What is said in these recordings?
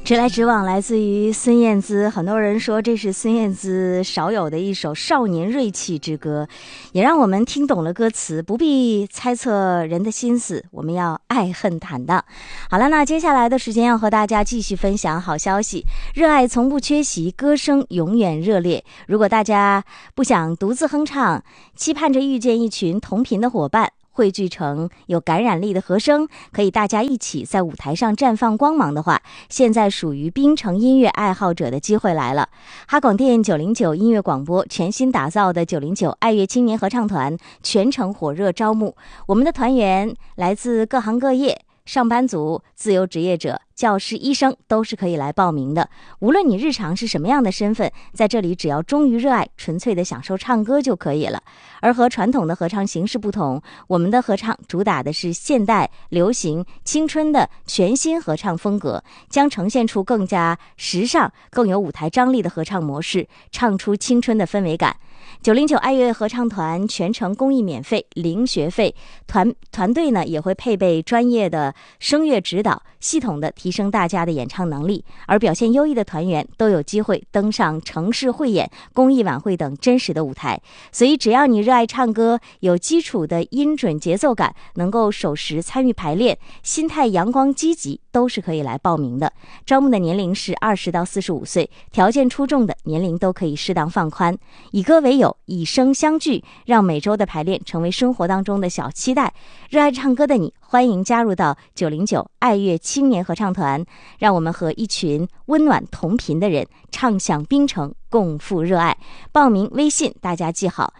直来直往来自于孙燕姿，很多人说这是孙燕姿少有的一首少年锐气之歌，也让我们听懂了歌词，不必猜测人的心思，我们要爱恨坦荡。好了，那接下来的时间要和大家继续分享好消息，热爱从不缺席，歌声永远热烈。如果大家不想独自哼唱，期盼着遇见一群同频的伙伴，汇聚成有感染力的和声，可以大家一起在舞台上绽放光芒的话，现在属于槟城音乐爱好者的机会来了。哈广电909音乐广播全新打造的909爱乐青年合唱团全程火热招募，我们的团员来自各行各业，上班族、自由职业者、教师、医生都是可以来报名的。无论你日常是什么样的身份，在这里只要忠于热爱，纯粹的享受唱歌就可以了。而和传统的合唱形式不同，我们的合唱主打的是现代、流行、青春的全新合唱风格，将呈现出更加时尚、更有舞台张力的合唱模式，唱出青春的氛围感。909爱乐合唱团全程公益免费，零学费，团队呢也会配备专业的声乐指导，系统的提升大家的演唱能力，而表现优异的团员都有机会登上城市汇演、公益晚会等真实的舞台。所以只要你热爱唱歌，有基础的音准节奏感，能够守时参与排练，心态阳光积极，都是可以来报名的。招募的年龄是20到45岁，条件出众的年龄都可以适当放宽。以歌为友，以声相聚，让每周的排练成为生活当中的小期待。热爱唱歌的你，欢迎加入到909爱乐青年合唱团，让我们和一群温暖同频的人唱响槟城，共赴热爱。报名微信大家记好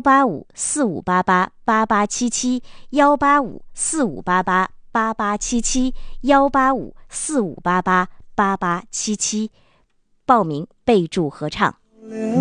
18545888877 18545888877 18545888877，报名备注合唱。